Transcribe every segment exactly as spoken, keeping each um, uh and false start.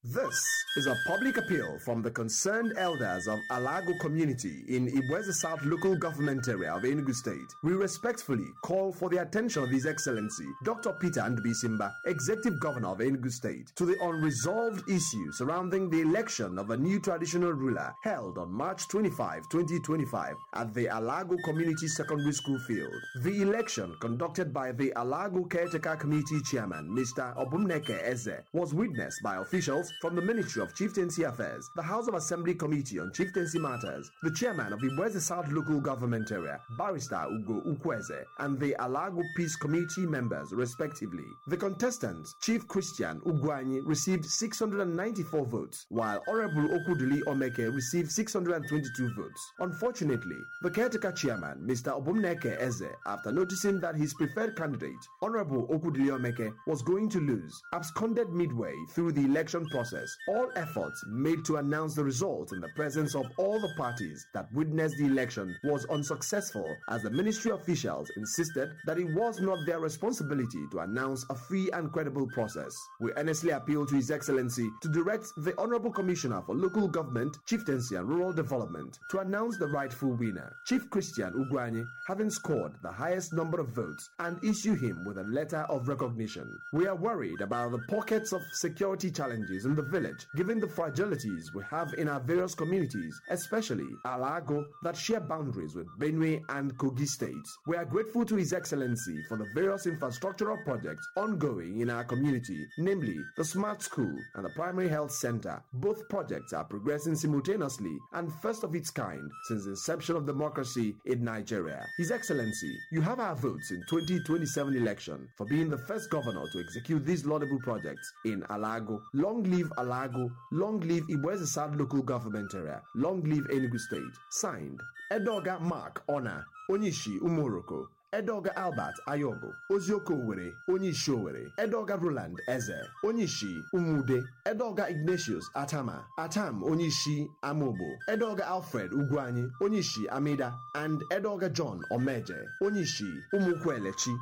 This is a public appeal from the concerned elders of Alago community in Ibweze South local government area of Enugu State. We respectfully call for the attention of His Excellency Doctor Peter Ndubuisi, Executive Governor of Enugu State, to the unresolved issue surrounding the election of a new traditional ruler held on March twenty-fifth, twenty twenty-five at the Alago Community Secondary School field. The election, conducted by the Alago Caretaker Committee Chairman, Mister Obumneke Eze, was witnessed by officials from the Ministry of Chieftaincy Affairs, the House of Assembly Committee on Chieftaincy Matters, the Chairman of Ibweze South Local Government Area, Barrister Ugo Ukweze, and the Alago Peace Committee members, respectively. The contestants, Chief Christian Ugwanyi, received six hundred ninety-four votes, while Honorable Okudili Omeke received six hundred twenty-two votes. Unfortunately, the caretaker chairman, Mister Obumneke Eze, after noticing that his preferred candidate, Honorable Okudili Omeke, was going to lose, absconded midway through the election process. All efforts made to announce the result in the presence of all the parties that witnessed the election was unsuccessful, as the ministry officials insisted that it was not their responsibility to announce a free and credible process. We earnestly appeal to His Excellency to direct the Honorable Commissioner for Local Government, Chieftaincy and Rural Development to announce the rightful winner, Chief Christian Ugwanyi, having scored the highest number of votes, and issue him with a letter of recognition. We are worried about the pockets of security challenges in the village, given the fragilities we have in our various communities, especially Alago, that share boundaries with Benue and Kogi states. We are grateful to His Excellency for the various infrastructural projects ongoing in our community, namely the Smart School and the Primary Health Center. Both projects are progressing simultaneously and first of its kind since the inception of democracy in Nigeria. His Excellency, you have our votes in twenty twenty-seven election for being the first governor to execute these laudable projects in Alago. Long live Alago, long live Ibweze South local government area, long live Enugu State. Signed, Edoga Mark Ona, Onyishi Umoroko, Edoga Albert Ayogo, Ozioko Were, Onyishi Owere, Edoga Roland Eze, Onyishi Umude, Edoga Ignatius Atama, Atam Onyishi Amobo, Edoga Alfred Ugwanyi, Onyishi Amida, and Edoga John Omeje, Onyishi Umukwelechi.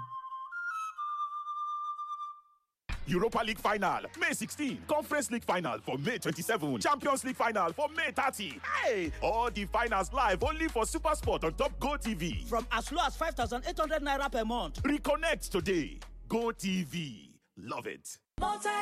Europa League final, May sixteenth. Conference League final for May twenty-seventh. Champions League final for May thirtieth. Hey! All the finals live only for SuperSport on Top Go T V. From as low as five thousand eight hundred naira per month. Reconnect today. Go T V. Love it.